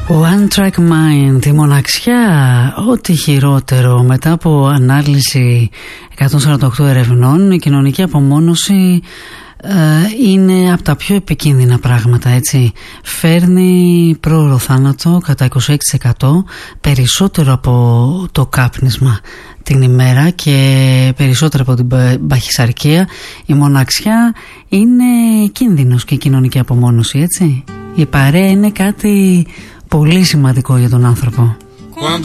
One Track Mind, η μοναξιά, ό,τι χειρότερο. Μετά από ανάλυση 148 ερευνών, η κοινωνική απομόνωση είναι από τα πιο επικίνδυνα πράγματα, έτσι. Φέρνει πρόωρο θάνατο κατά 26%, περισσότερο από το κάπνισμα την ημέρα και περισσότερο από την παχυσαρκία. Η μοναξιά είναι κίνδυνος και η κοινωνική απομόνωση, έτσι. Η παρέα είναι κάτι πολύ σημαντικό για τον άνθρωπο.